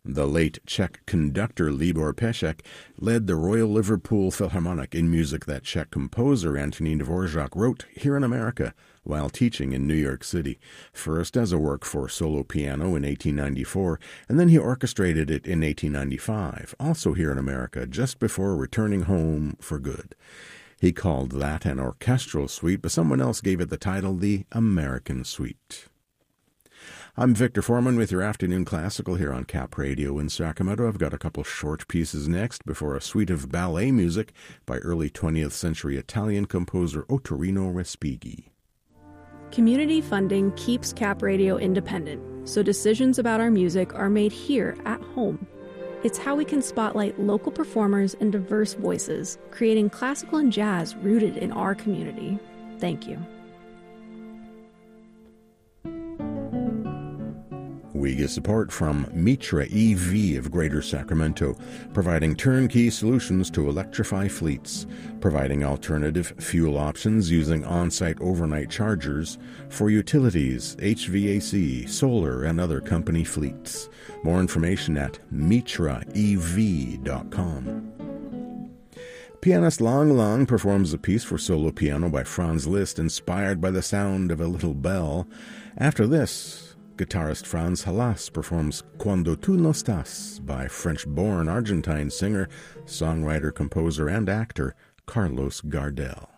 The late Czech conductor Libor Pešek led the Royal Liverpool Philharmonic in music that Czech composer Antonín Dvořák wrote here in America while teaching in New York City, first as a work for solo piano in 1894, and then he orchestrated it in 1895, also here in America, just before returning home for good. He called that an orchestral suite, but someone else gave it the title the American Suite. I'm Victor Foreman with your Afternoon Classical here on Cap Radio in Sacramento. I've got a couple short pieces next before a suite of ballet music by early 20th century Italian composer Ottorino Respighi. Community funding keeps Cap Radio independent, so decisions about our music are made here at home. It's how we can spotlight local performers and diverse voices, creating classical and jazz rooted in our community. Thank you. We get support from Mitra EV of Greater Sacramento, providing turnkey solutions to electrify fleets, providing alternative fuel options using on-site overnight chargers for utilities, HVAC, solar, and other company fleets. More information at mitraev.com. Pianist Lang Lang performs a piece for solo piano by Franz Liszt inspired by the sound of a little bell. After this, guitarist Franz Halas performs Cuando tú no estás by French-born Argentine singer, songwriter, composer, and actor Carlos Gardel.